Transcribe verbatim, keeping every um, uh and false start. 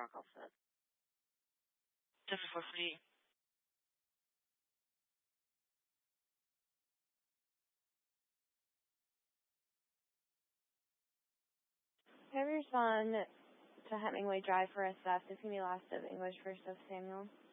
Rockwell Smith. seventy-four forty-eight. Have you respond to Hemingway Drive for S F? This can be last of English first of Samuel.